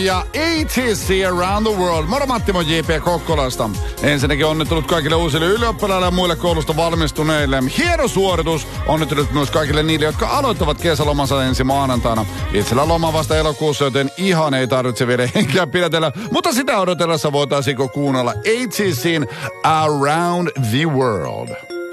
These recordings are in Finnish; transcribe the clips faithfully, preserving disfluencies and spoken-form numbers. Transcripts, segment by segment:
ja A T C Around the World. Moro Matti, moi J P Kokkolasta. Ensinnäkin onnittelut kaikille uusille ylioppilaille ja muille koulusta valmistuneille. Hieno suoritus. Onnittelut myös kaikille niille, jotka aloittavat kesälomansa ensi maanantaina. Itsellä loma vasta elokuussa, joten ihan ei tarvitse vielä henkeä pidätellä. Mutta sitä odotellessa voitaisiinko kuunnella A T C:n Around the World.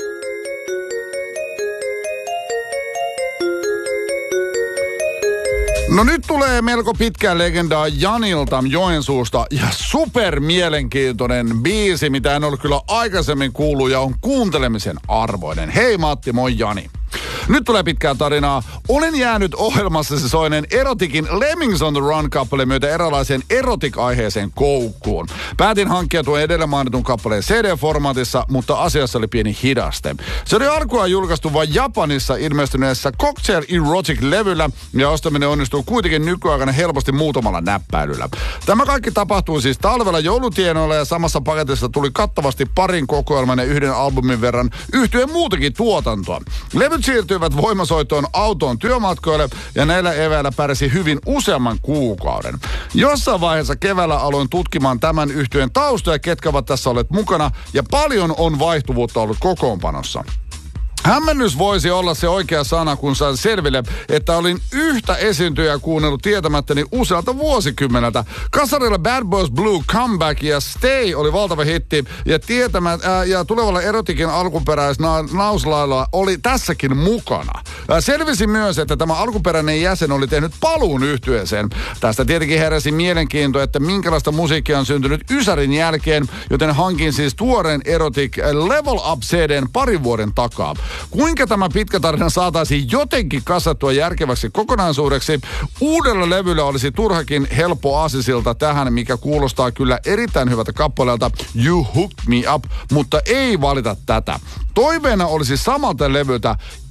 No nyt tulee melko pitkää legendaa Janilta Joensuusta ja super mielenkiintoinen biisi, mitä en ole kyllä aikaisemmin kuullut ja on kuuntelemisen arvoinen. Hei Matti, moi Jani. Nyt tulee pitkää tarinaa. Olen jäänyt ohjelmassa se soinen Erotikin Lemmings on the Run-kappale myötä erilaiseen erotik-aiheeseen koukkuun. Päätin hankkia tuon edellä mainitun kappaleen C D-formaatissa, mutta asiassa oli pieni hidaste. Se oli alkuaan julkaistu vain Japanissa ilmestyneessä Cocktail Erotic-levyllä ja ostaminen onnistuu kuitenkin nykyaikana helposti muutamalla näppäilyllä. Tämä kaikki tapahtui siis talvella joulutienoilla ja samassa paketissa tuli kattavasti parin kokoelman ja yhden albumin verran yhtyeen muutakin tuotantoa. Levyt siirtyivät voimasoittoon autoon työmatkoille ja näillä eväillä pärsi hyvin useamman kuukauden. Jossain vaiheessa keväällä aloin tutkimaan tämän yhtyeen taustoja, ketkä ovat tässä olleet mukana ja paljon on vaihtuvuutta ollut kokoonpanossa. Hämmennys voisi olla se oikea sana, kun sain selville, että olin yhtä esiintyjää kuunnellut tietämättäni usealta vuosikymmeneltä. Kasarilla Bad Boys Blue Comeback ja Stay oli valtava hitti ja, tietämät, ää, ja tulevalla Erotikin alkuperäisnauslailla oli tässäkin mukana. Ää, selvisi myös, että tämä alkuperäinen jäsen oli tehnyt paluun yhtyeeseen. Tästä tietenkin heräsi mielenkiinto, että minkälaista musiikkia on syntynyt Ysärin jälkeen, joten hankin siis tuoreen Erotic Level Up C D:n parin vuoden takaa. Kuinka tämä pitkä tarina saataisiin jotenkin kasattua järkeväksi kokonaisuudeksi? Uudella levyllä olisi turhakin helppo aasisilta tähän, mikä kuulostaa kyllä erittäin hyvältä kappaleelta You Hooked Me Up, mutta ei valita tätä. Toiveena olisi samalta levyltä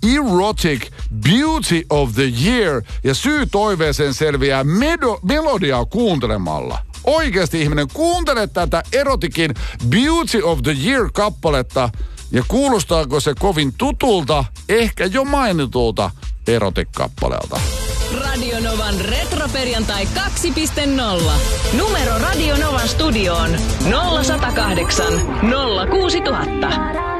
Erotic Beauty of the Year ja syy toiveeseen selviää medo- melodiaa kuuntelemalla. Oikeasti ihminen, kuuntele tätä Erotikin Beauty of the Year-kappaletta. Ja kuulostaako se kovin tutulta, ehkä jo mainitulta Erotic-kappaleelta? Radionovan retroperjantai kaksi piste nolla. Numero Radionovan studioon nolla sata kahdeksan nolla kuusi tuhatta.